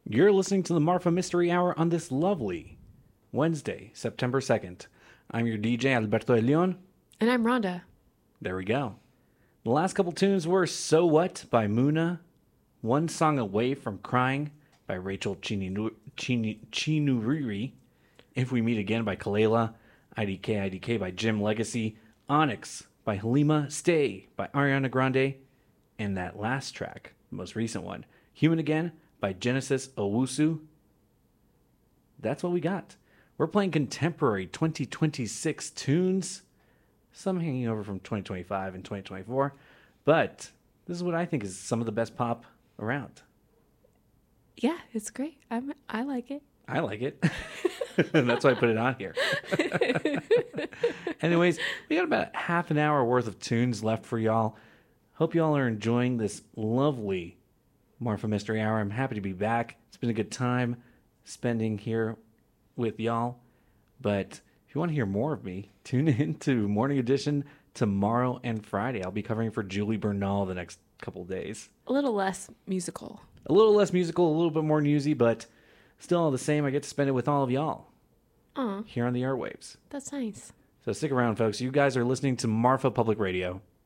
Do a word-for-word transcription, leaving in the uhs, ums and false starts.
You're listening to the Marfa Mystery Hour on this lovely Wednesday, September second. I'm your D J, Alberto de Leon. And I'm Rhonda. There we go. The last couple tunes were So What by Muna, One Song Away from Crying by Rachel Chinuriri, Chini, Chinuriri, If We Meet Again by Kalela, I D K I D K by Jim Legacy, Onyx by Halima, Stay by Ariana Grande, and that last track, the most recent one, Human Again by Genesis Owusu. That's what we got. We're playing contemporary twenty twenty-six tunes, some hanging over from twenty twenty-five and twenty twenty-four, but this is what I think is some of the best pop around. Yeah, it's great. I'm, I like it. I like it. That's why I put it on here. Anyways, we got about half an hour worth of tunes left for y'all. Hope y'all are enjoying this lovely Marfa Mystery Hour. I'm happy to be back. It's been a good time spending here with y'all. But if you want to hear more of me, tune in to Morning Edition tomorrow and Friday. I'll be covering for Julie Bernal the next couple days. A little less musical. A little less musical, a little bit more newsy, but still all the same. I get to spend it with all of y'all Aw, here on the airwaves. that's nice. So stick around, folks. You guys are listening to Marfa Public Radio.